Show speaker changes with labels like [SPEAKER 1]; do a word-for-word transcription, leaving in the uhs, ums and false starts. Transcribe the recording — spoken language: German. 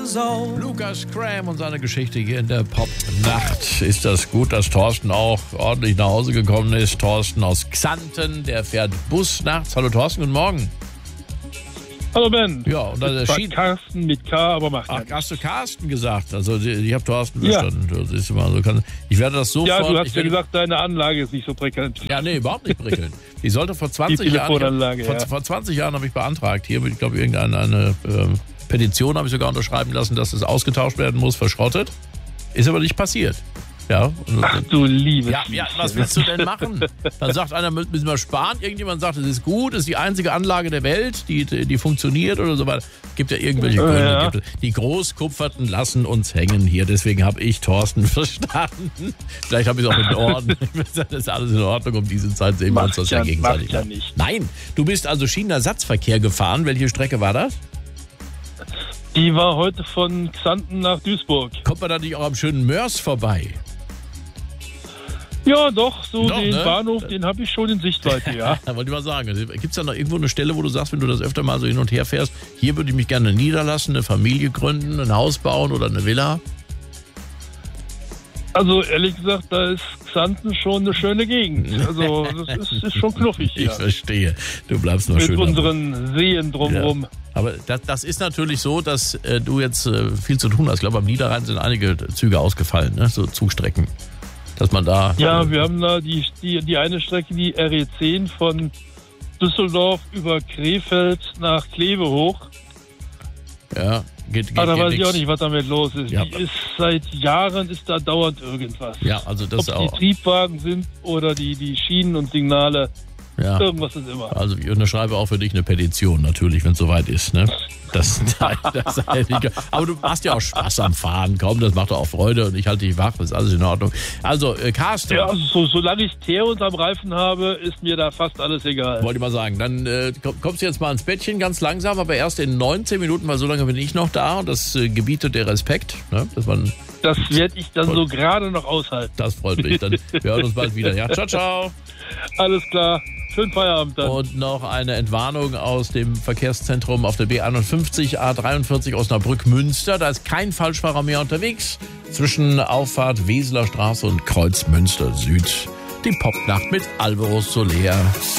[SPEAKER 1] Sau.
[SPEAKER 2] Lukas Graham und seine Geschichte hier in der Popnacht. Ist das gut, dass Thorsten auch ordentlich nach Hause gekommen ist? Thorsten aus Xanten, der fährt Bus nachts. Hallo Thorsten, guten Morgen.
[SPEAKER 3] Hallo Ben.
[SPEAKER 2] Ja, und dann
[SPEAKER 3] das war
[SPEAKER 2] Schien-
[SPEAKER 3] Carsten mit K, aber macht
[SPEAKER 2] Ach,
[SPEAKER 3] ja
[SPEAKER 2] hast du Carsten gesagt? Also ich habe Thorsten
[SPEAKER 3] Ja.
[SPEAKER 2] verstanden. Du siehst mal, so kann, ich werde das sofort...
[SPEAKER 3] Ja, du hast
[SPEAKER 2] ich
[SPEAKER 3] ja
[SPEAKER 2] werde,
[SPEAKER 3] gesagt, deine Anlage ist nicht so prickelnd.
[SPEAKER 2] Ja, nee, überhaupt nicht prickelnd. Die sollte vor zwanzig
[SPEAKER 3] Die
[SPEAKER 2] Jahren...
[SPEAKER 3] Telefonanlage,
[SPEAKER 2] vor,
[SPEAKER 3] ja.
[SPEAKER 2] vor zwanzig Jahren habe ich beantragt. Hier, ich glaube, irgendeine eine, ähm, Petition habe ich sogar unterschreiben lassen, dass es ausgetauscht werden muss, verschrottet. Ist aber nicht passiert. Ja, und,
[SPEAKER 3] Ach du liebes
[SPEAKER 2] ja, ja, was willst du denn machen? Dann sagt einer, müssen wir sparen. Irgendjemand sagt, es ist gut, es ist die einzige Anlage der Welt, die, die funktioniert oder so weiter. Gibt ja irgendwelche Gründe.
[SPEAKER 3] Ja.
[SPEAKER 2] Gibt es. Die Großkupferten lassen uns hängen hier. Deswegen habe ich Thorsten verstanden. Vielleicht habe ich es auch in Ordnung. Das ist alles in Ordnung. Um diese Zeit sehen wir uns das ja,
[SPEAKER 3] ja-
[SPEAKER 2] gegenseitig.
[SPEAKER 3] macht ja nicht.
[SPEAKER 2] Nein, du bist also Schienenersatzverkehr gefahren. Welche Strecke war das?
[SPEAKER 3] Die war heute von Xanten nach Duisburg.
[SPEAKER 2] Kommt man da nicht auch am schönen Mörs vorbei?
[SPEAKER 3] Ja, doch, so
[SPEAKER 2] Doch,
[SPEAKER 3] den
[SPEAKER 2] ne?
[SPEAKER 3] Bahnhof, den habe ich schon in Sichtweite, ja.
[SPEAKER 2] Ja, wollte ich mal sagen. Gibt es da noch irgendwo eine Stelle, wo du sagst, wenn du das öfter mal so hin und her fährst, hier würde ich mich gerne niederlassen, eine Familie gründen, ein Haus bauen oder eine Villa?
[SPEAKER 3] Also ehrlich gesagt, da ist Xanten schon eine schöne Gegend. Also das ist, ist schon knuffig
[SPEAKER 2] Ich
[SPEAKER 3] hier.
[SPEAKER 2] verstehe. Du bleibst noch
[SPEAKER 3] Mit
[SPEAKER 2] schön.
[SPEAKER 3] unseren Seen drumherum.
[SPEAKER 2] Ja. Aber das, das ist natürlich so, dass äh, du jetzt äh, viel zu tun hast. Ich glaube, am Niederrhein sind einige Züge ausgefallen, ne? So Zugstrecken. Dass man da...
[SPEAKER 3] Ja,
[SPEAKER 2] äh,
[SPEAKER 3] wir haben da die, die, die eine Strecke, die R E zehn von Düsseldorf über Krefeld nach Kleve hoch.
[SPEAKER 2] Ja, geht, geht,
[SPEAKER 3] Aber da
[SPEAKER 2] geht
[SPEAKER 3] weiß ich
[SPEAKER 2] nix.
[SPEAKER 3] auch nicht, was damit los ist.
[SPEAKER 2] Ja.
[SPEAKER 3] Die ist seit Jahren ist da dauernd irgendwas.
[SPEAKER 2] Ja, also das
[SPEAKER 3] Ob
[SPEAKER 2] auch.
[SPEAKER 3] die Triebwagen sind oder die, die Schienen und Signale,
[SPEAKER 2] Ja.
[SPEAKER 3] irgendwas ist immer.
[SPEAKER 2] Also ich unterschreibe auch für dich eine Petition natürlich, wenn es soweit ist. Ne? Das, nein, das sei nicht. Aber du hast ja auch Spaß am Fahren. Komm, das macht doch auch Freude und ich halte dich wach, ist alles in Ordnung. Also, äh, Carsten,
[SPEAKER 3] Ja, also so, solange ich Teer unterm Reifen habe, ist mir da fast alles egal.
[SPEAKER 2] wollte ich mal sagen, dann äh, komm- kommst du jetzt mal ins Bettchen ganz langsam, aber erst in neunzehn Minuten, weil so lange bin ich noch da und das äh, gebietet der Respekt, ne? Dass man,
[SPEAKER 3] Das werde ich dann so gerade noch aushalten.
[SPEAKER 2] das freut mich. Dann wir hören uns bald wieder. Ja, ciao, ciao.
[SPEAKER 3] Alles klar. Schönen Feierabend dann.
[SPEAKER 2] Und noch eine Entwarnung aus dem Verkehrszentrum auf der B einundfünfzig A dreiundvierzig Osnabrück-Münster. Da ist kein Falschfahrer mehr unterwegs. Zwischen Auffahrt Weseler Straße und Kreuz Münster Süd. Die Popnacht mit Alvaro Soler.